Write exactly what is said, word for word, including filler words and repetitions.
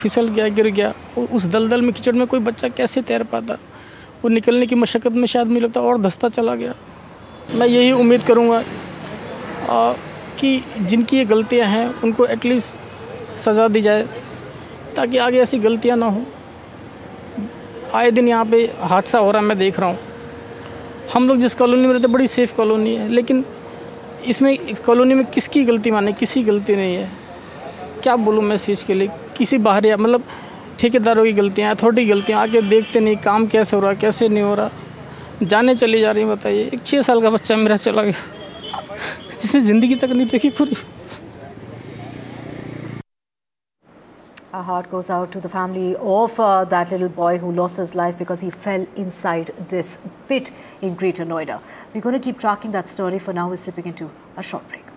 फिसल गया, गिर गया। उस दलदल में, कीचड़ में कोई बच्चा कैसे तैर पाता? वो निकलने की मशक्क़त में शायद मुझे लगता और धंसता चला गया। मैं यही उम्मीद करूँगा कि जिनकी ये गलतियाँ हैं उनको एटलीस्ट सज़ा दी जाए, ताकि आगे ऐसी गलतियाँ ना हो। आए दिन यहाँ पे हादसा हो रहा है, मैं देख रहा हूँ। हम लोग जिस कॉलोनी में रहते बड़ी सेफ़ कॉलोनी है, लेकिन इसमें कॉलोनी में किसकी गलती माने? किसी गलती नहीं है। क्या बोलूँ मैं इस चीज़ के लिए? किसी बाहरी मतलब ठेकेदारों की गलतियाँ, अथॉरिटी की गलतियाँ, आके देखते नहीं काम कैसे हो रहा, कैसे नहीं हो रहा, जाने चली जा रही है। बताइए, एक छः साल का बच्चा मेरा चला गया, जिसने ज़िंदगी तक नहीं देखी पूरी। Our heart goes out to the family of uh, that little boy who lost his life because he fell inside this pit in Greater Noida. We're going to keep tracking that story. For now, we're slipping into a short break.